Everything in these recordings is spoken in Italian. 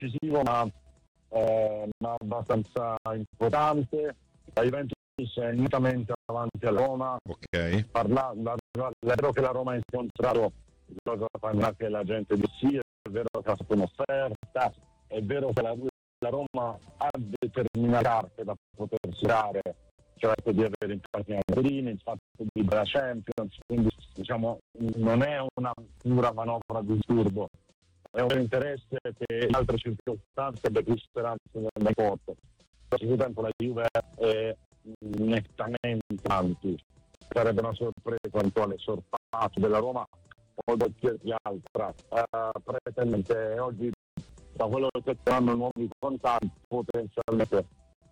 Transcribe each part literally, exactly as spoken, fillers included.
decisivo ma, eh, ma abbastanza importante. La Juventus è nettamente avanti alla Roma. Ok. Parla, la, la, è vero che la Roma ha incontrato cosa fa che la gente di sì, è vero che ha fatto un'offerta, è vero che la, la Roma ha determinate carte da potersi dare, cioè di avere il parchi Perini, il fatto di la Champions, quindi diciamo non è una pura manovra di disturbo, è un interesse che in altre circostanze abbia più speranze nel corpo. Allo stesso tempo la Juve è nettamente avanti, sarebbe una sorpresa eventuale sorpasso della Roma o qualsiasi altra. Uh, praticamente oggi da quello che hanno nuovi contanti potenzialmente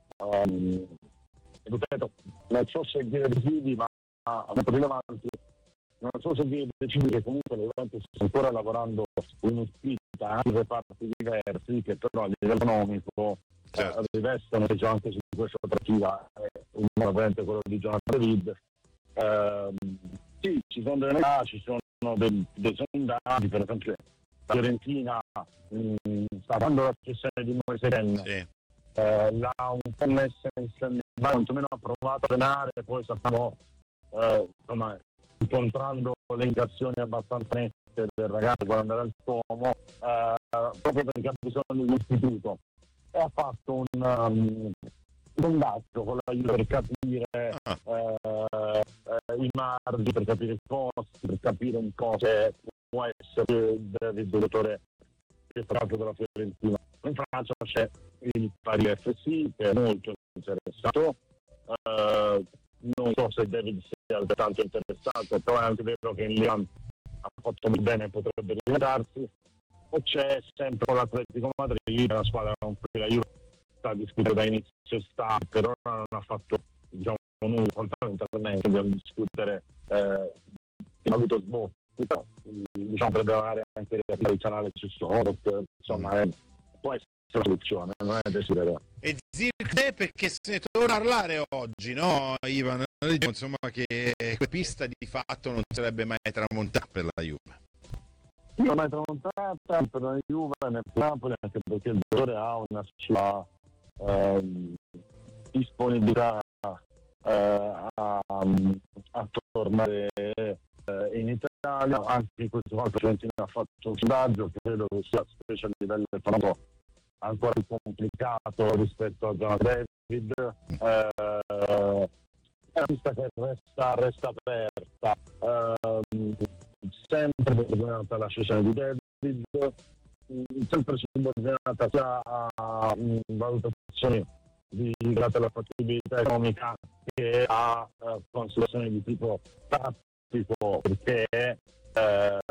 um, ripeto, non so se dire decidi ma molto rilevanti, non so se dire decidi che comunque le Juventus sta ancora lavorando in uscita anche in reparti diversi che però a livello economico certo. eh, rivestono diciamo, anche su questa operativa eh, un ovviamente quello di Jonathan David. Eh, sì, ci sono delle novità, ci sono dei, dei sondaggi, per esempio la Fiorentina mh, sta dando la cessione di Moise Kean, sì. eh, l'ha un po' messa in stand-by, quantomeno ha provato a allenare, poi stiamo eh, insomma incontrando le indicazioni abbastanza nette del ragazzo per andare al Como, eh, proprio perché ha bisogno di un istituto, e ha fatto un um, sondaggio con la Juve per capire ah. eh, eh, i margini, per capire i costi, per capire un po' se può essere il giocatore più bravo della Fiorentina. In Francia c'è il Paris F C che è molto interessato, eh, non so se David sia altrettanto interessato, però è anche vero che in Ligan ha fatto molto bene, potrebbe rivelarsi. O c'è sempre l'Atletico Madrid, la squadra con cui la Juve sta discutendo da inizio estate, per ora non ha fatto diciamo nulla, fondamentalmente dobbiamo discutere, eh, non ha avuto sbocchi, però diciamo per dare anche il canale su Sorot, insomma eh, può essere una soluzione, non è desiderio. E Zirkzee perché se ne torna a parlare oggi, no Ivan? Insomma che quella pista di fatto non sarebbe mai tramontata per la Juve. Non è tramontata per la Juve nel Napoli, anche perché il giocatore ha una sua eh, disponibilità eh, a, a tornare eh, in Italia. Anche in questo caso Fiorentina ha fatto un sondaggio, credo che sia specie a livello economico ancora più complicato rispetto a Jonathan David. Eh, è una pista che resta, resta aperta. Eh, sempre subordinata alla scelta di David, sempre subordinata sia a valutazioni di legate alla fattibilità economica che a uh, considerazioni di tipo tattico, perché eh,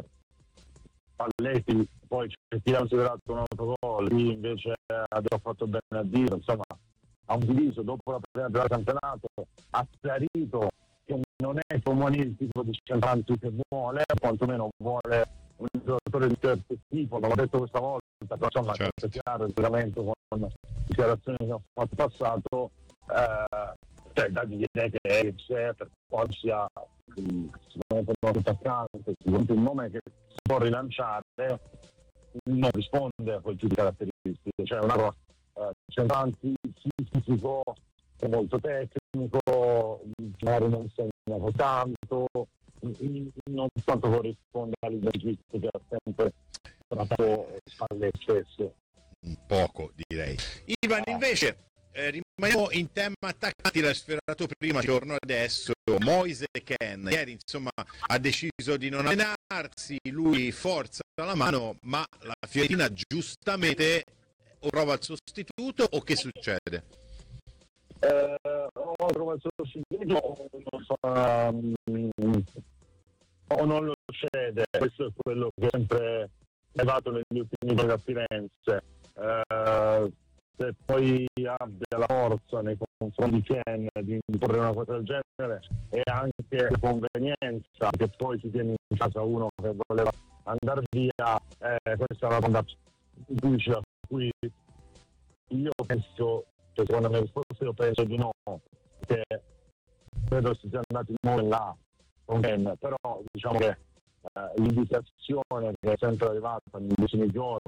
Palletti poi c'è chi ha considerato un autogol, chi invece ha fatto bene a dire, insomma ha un diviso dopo la prima del campionato, ha chiarito che non è Tomoni il tipo di centrante che vuole, quantomeno vuole un giocatore di certo tipo, l'ho detto questa volta, però insomma certo. È chiaro il regolamento con le dichiarazioni che ho fatto passato, eh, cioè da dire che c'è per quanto sia sicuramente un attaccante, sicuramente un nome che si può rilanciare, non risponde a quel tipo di caratteristiche, cioè una cosa eh, centrante fisico, molto tecnico, magari non segna tanto, non tanto corrisponde all'esercizio che ha sempre trattato spalle stesso. Un poco direi. Ivan invece eh, rimaniamo in tema attaccanti, l'ha sferato prima, giorno adesso Moise Kean, ieri insomma ha deciso di non allenarsi, lui forza la mano, ma la Fiorentina giustamente o prova il sostituto o che succede? Eh, ho trovato il sostituto non so, um, o non lo cede, questo è quello che è sempre levato negli ultimi giorni a Firenze. Eh, se poi abbia la forza nei confronti di Kean di imporre una cosa del genere e anche la convenienza che poi si tiene in casa uno che voleva andare via, eh, questa è una domanda difficile a cui io penso, cioè secondo me risposta io penso di no, che credo si sia andati molto in là con Kean, però diciamo che eh, l'indicazione che è sempre arrivata negli ultimi giorni